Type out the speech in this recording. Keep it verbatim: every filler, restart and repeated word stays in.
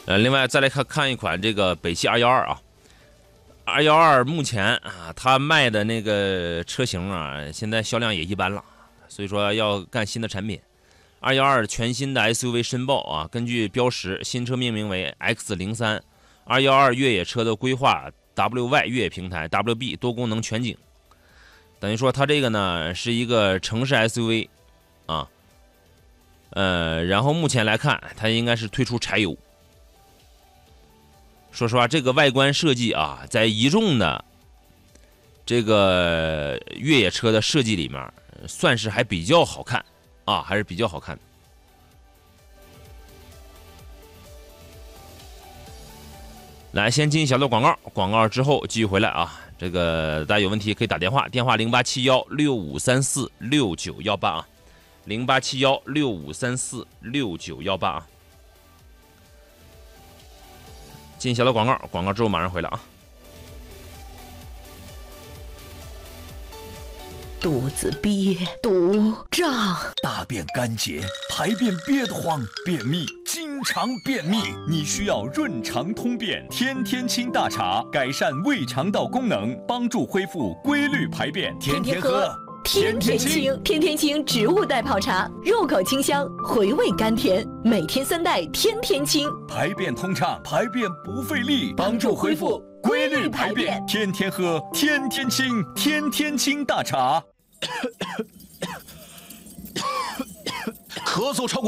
呃，另外再来看看一款这个北汽二一二啊，二一二目前啊，它卖的那个车型啊，现在销量也一般了，所以说要干新的产品。二一二全新的 S U V 申报啊，根据标识，新车命名为 X 零三。二一二越野车的规划 W Y 越野平台 W B 多功能全景，等于说它这个呢是一个城市 S U V 啊，呃，然后目前来看，它应该是推出柴油。说实话，这个外观设计啊，在一众的这个越野车的设计里面，算是还比较好看啊，还是比较好看的。来，先进一小段广告，广告之后继续回来啊。这个大家有问题可以打电话，电话零八七幺六五三四六九幺八啊，零八七幺六五三四六九幺八啊。进小段广告，广告之后马上回来啊。 肚子憋，肚胀， 大便干结，排便憋得慌，便秘，经常便秘，你需要润肠通便天天清大茶，改善胃肠道功能，帮助恢复规律排便，天天喝。 天天清，天天清植物代泡茶，入口清香，回味甘甜，每天三袋，天天清， 排便通畅，排便不费力，帮助恢复规律排便，天天喝，天天清，天天清大茶。咳嗽超过